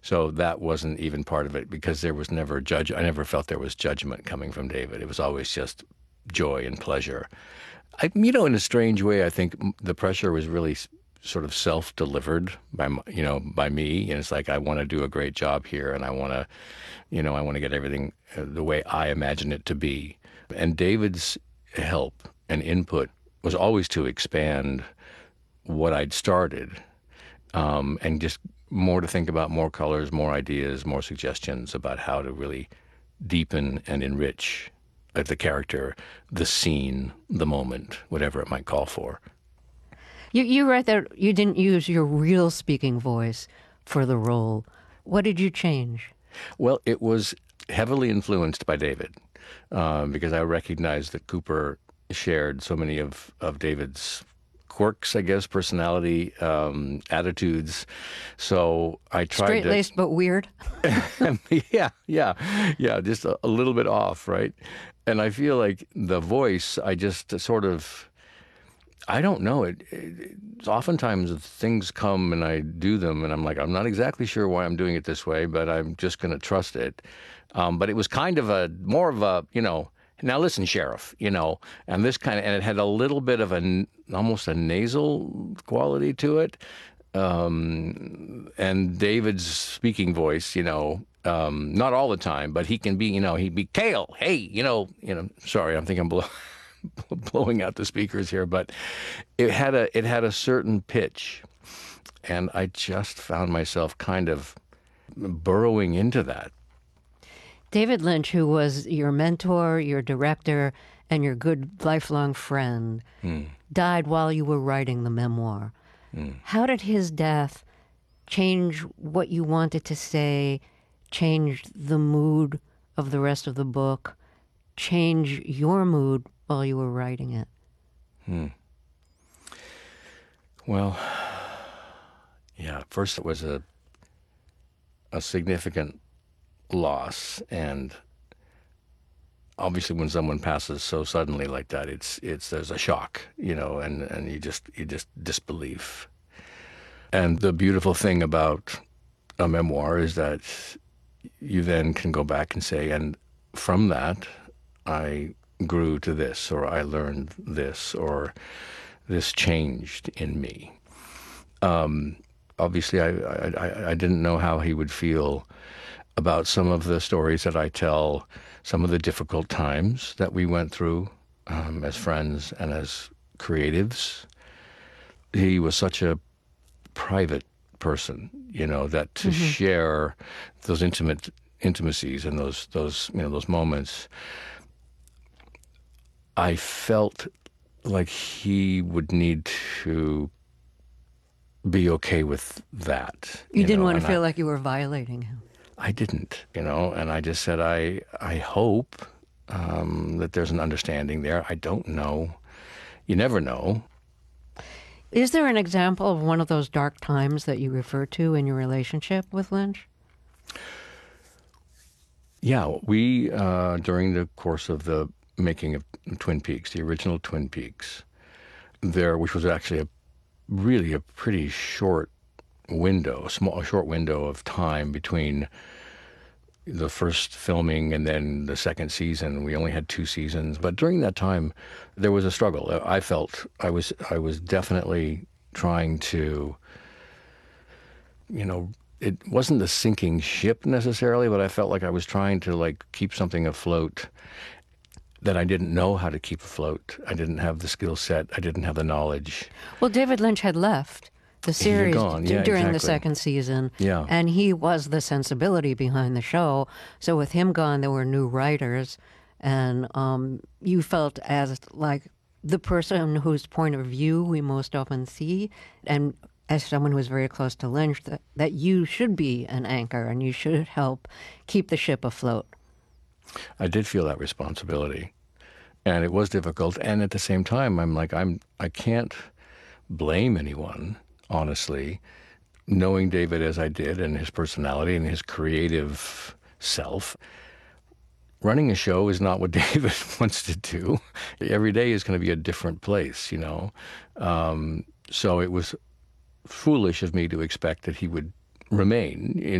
So that wasn't even part of it because there was never I never felt there was judgment coming from David. It was always just joy and pleasure. In a strange way, I think the pressure was really sort of self-delivered by me. And it's like, I want to do a great job here, and I want to get everything the way I imagine it to be. And David's help and input was always to expand what I'd started, and just more to think about, more colors, more ideas, more suggestions about how to really deepen and enrich the character, the scene, the moment, whatever it might call for. You write that you didn't use your real speaking voice for the role. What did you change? Well, it was heavily influenced by David, because I recognized that Cooper shared so many of David's quirks, I guess, personality, attitudes. So I tried Straight-laced but weird. yeah, just a little bit off, right? And I feel like the voice, I just sort of, I don't know. Oftentimes things come and I do them, and I'm like, I'm not exactly sure why I'm doing it this way, but I'm just going to trust it. But it was kind of more of a, now listen, Sheriff, and and it had a little bit of almost a nasal quality to it. And David's speaking voice, not all the time, but he can be, he'd be, Cale, hey, sorry, I think I'm blowing out the speakers here, but it had a certain pitch, and I just found myself kind of burrowing into that. David Lynch, who was your mentor, your director, and your good lifelong friend, died while you were writing the memoir. How did his death change what you wanted to say, change the mood of the rest of the book, change your mood while you were writing it? Well, yeah, first it was a significant loss, and obviously when someone passes so suddenly like that, there's a shock, and you just disbelief. And the beautiful thing about a memoir is that you then can go back and say, and from that I grew to this, or I learned this, or this changed in me. Obviously I didn't know how he would feel about some of the stories that I tell, some of the difficult times that we went through as friends and as creatives. He was such a private person, that to share those intimacies and those moments, I felt like he would need to be okay with that. You didn't want to feel like you were violating him. I didn't, and I just said, I hope that there's an understanding there. I don't know. You never know. Is there an example of one of those dark times that you refer to in your relationship with Lynch? Yeah, we, during the course of the making of Twin Peaks, the original Twin Peaks, which was actually a pretty short window, a short window of time between the first filming and then the second season. We only had 2 seasons, but during that time there was a struggle. I felt I was definitely trying to, it wasn't the sinking ship necessarily, but I felt like I was trying to keep something afloat that I didn't know how to keep afloat. I didn't have the skill set. I didn't have the knowledge. Well, David Lynch had left the series during the second season, and he was the sensibility behind the show. So with him gone, there were new writers, and you felt as like the person whose point of view we most often see, and as someone who was very close to Lynch, that you should be an anchor and you should help keep the ship afloat. I did feel that responsibility, and it was difficult. And at the same time, I'm like, I can't blame anyone. Honestly, knowing David as I did and his personality and his creative self, running a show is not what David wants to do. Every day is going to be a different place, So it was foolish of me to expect that he would remain